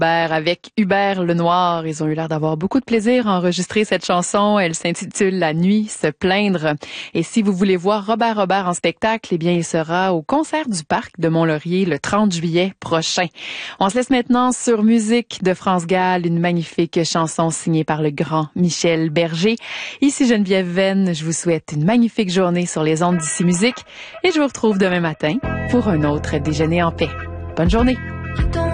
Avec Hubert Lenoir. Ils ont eu l'air d'avoir beaucoup de plaisir à enregistrer cette chanson. Elle s'intitule La nuit se plaindre. Et si vous voulez voir Robert en spectacle, eh bien, il sera au concert du Parc de Mont-Laurier le 30 juillet prochain. On se laisse maintenant sur Musique de France Gall, une magnifique chanson signée par le grand Michel Berger. Ici Geneviève Venn, je vous souhaite une magnifique journée sur les ondes d'Ici Musique et je vous retrouve demain matin pour un autre déjeuner en paix. Bonne journée!